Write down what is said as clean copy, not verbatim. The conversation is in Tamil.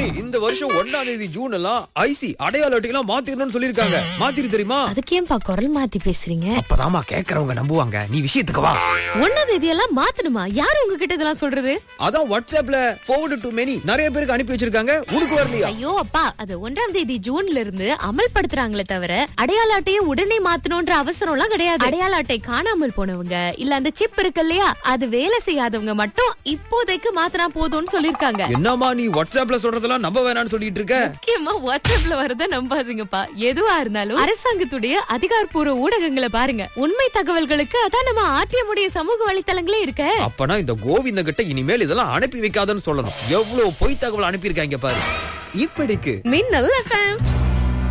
கண்ணாடி, இந்த வருஷம் 1ஆம் தேதி ஜூன் எல்லாம் ஐசி அடையாள அட்டையெல்லாம் மாத்திரணும்னு சொல்லிருக்காங்க. மாத்திரு தெரியுமா? அதுக்கு ஏன்பா குரல் மாத்தி பேசுறீங்க? அப்பதாமா கேக்குறவங்க நம்புவாங்க. நீ விஷயத்துக்கு வா. 1ஆம் தேதியெல்லாம் மாத்தணுமா? யாரு உங்ககிட்ட இதெல்லாம் சொல்றது? அதான் வாட்ஸ்அப்ல forward to many நிறைய பேருக்கு அனுப்பி வச்சிருக்காங்க. உனக்கு வரலையா? ஐயோ அப்பா, அது 1ஆம் தேதி ஜூன்ல இருந்து அமல்படுத்துறாங்களே தவிர அடையாள அட்டையை உடனே மாத்தணும்ன்ற அவசரம் எல்லாம் கிடையாது. அடையாள அட்டை காணாமல் போனவங்க இல்ல அந்த சிப் இருக்கு இல்லையா, அது வேலை செய்யாதவங்க மட்டும் இப்போதைக்கு மாத்தினா போதும்னு சொல்லிருக்காங்க. என்னமா நீ வாட்ஸ்அப்ல சொல்றதெல்லாம் நம்ப வேணாம்னு சொல்லிட்டு இருக்க? முக்கியமா வாட்ஸ்அப்ல வரத நம்பாதீங்கப்பா. எதுவா இருந்தாலும் அரசாங்கத்துடைய அதிகாரப்பூர்வ ஊடகங்களை பாருங்க. உண்மை தகவல்களுக்கு அதான் நம்ம ஆர்டிஎம்முடைய சமூக வலைத்தளங்களே இருக்க. அப்பனா இந்த கோவிந்த கிட்ட இனிமேல் இதெல்லாம் அனுப்பி வைக்காதன்னு சொல்லணும். எவ்வளவு பொய் தகவல் அனுப்பி இருக்காங்க பாரு. இப்படிக்கு மின்னல் FM.